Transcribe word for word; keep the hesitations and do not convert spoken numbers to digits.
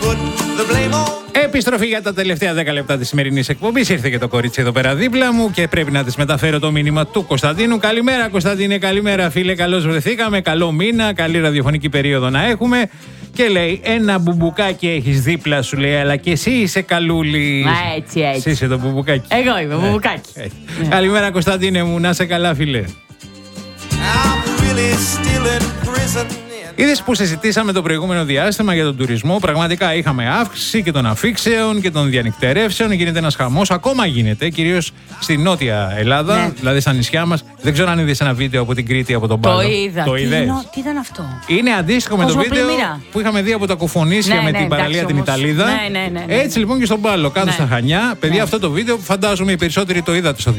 Επιστροφή για τα τελευταία δέκα λεπτά της σημερινής εκπομπής. Ήρθε και το κορίτσι εδώ πέρα δίπλα μου και πρέπει να της μεταφέρω το μήνυμα του Κωνσταντίνου. Καλημέρα Κωνσταντίνε, καλημέρα φίλε, καλώς βρεθήκαμε, καλό μήνα, καλή ραδιοφωνική περίοδο να έχουμε. Και λέει, ένα μπουμπουκάκι έχεις δίπλα σου, λέει, αλλά και εσύ είσαι καλούλη. Μα έτσι, έτσι. Εσύ είσαι το μπουμπουκάκι. Εγώ είμαι μπουμπουκάκι. Ε, ναι. Καλημέρα Κωνσταντίνε μου, να είσαι καλά φίλε. Είδες που συζητήσαμε το προηγούμενο διάστημα για τον τουρισμό. Πραγματικά είχαμε αύξηση και των αφήξεων και των διανυκτερεύσεων. Γίνεται ένας χαμός. Ακόμα γίνεται, κυρίως στη Νότια Ελλάδα, ναι. Δηλαδή στα νησιά μας. Δεν ξέρω αν είδες ένα βίντεο από την Κρήτη, από τον Πάλο. Το είδα. Το τι, είδες? είναι, τι ήταν αυτό? Είναι αντίστοιχο με το βίντεο πλημμύρα. που είχαμε δει από τα Κουφονήσια, ναι, με ναι, την παραλία όμως. Την Ιταλίδα. Ναι, ναι, ναι, ναι. Έτσι λοιπόν και στον Πάλο, κάτω ναι. στα Χανιά. Παιδιά, ναι. αυτό το βίντεο που φαντάζομαι οι περισσότεροι το είδατε στο